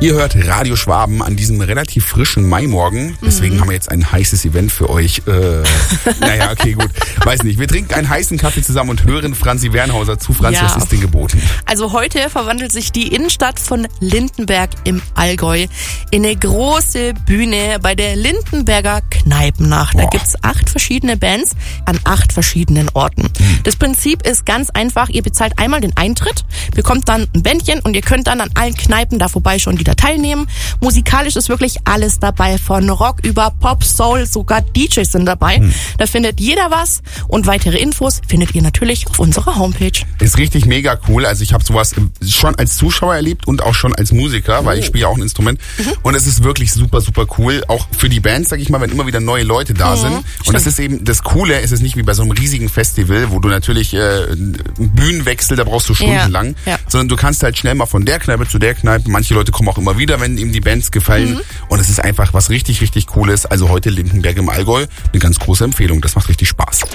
Ihr hört Radio Schwaben an diesem relativ frischen Maimorgen. Deswegen haben wir jetzt ein heißes Event für euch. Naja, okay, gut. Weiß nicht. Wir trinken einen heißen Kaffee zusammen und hören Franzi Wernhauser zu. Franzi, was ist denn geboten? Also heute verwandelt sich die Innenstadt von Lindenberg im Allgäu in eine große Bühne bei der Lindenberger Kneipennacht. Da gibt's 8 verschiedene Bands an 8 verschiedenen Orten. Das Prinzip ist ganz einfach. Ihr bezahlt einmal den Eintritt, bekommt dann ein Bändchen und ihr könnt dann an allen Kneipen da vorbei schon wieder teilnehmen. Musikalisch ist wirklich alles dabei, von Rock über Pop, Soul, sogar DJs sind dabei. Da findet jeder was und weitere Infos findet ihr natürlich auf unserer Homepage. Ist richtig mega cool. Also ich habe sowas schon als Zuschauer erlebt und auch schon als Musiker, weil ich spiele ja auch ein Instrument. Und es ist wirklich super, super cool. Auch für die Bands, sag ich mal, wenn immer wieder neue Leute da sind. Und das ist eben das Coole, ist es nicht wie bei so einem riesigen Festival, wo du natürlich einen Bühnenwechsel, da brauchst du stundenlang, sondern du kannst halt schnell mal von der Kneipe zu der Kneipe. Manche Leute kommen auch immer wieder, wenn ihm die Bands gefallen. Und es ist einfach was richtig, richtig Cooles. Also heute Lindenberg im Allgäu, eine ganz große Empfehlung. Das macht richtig Spaß.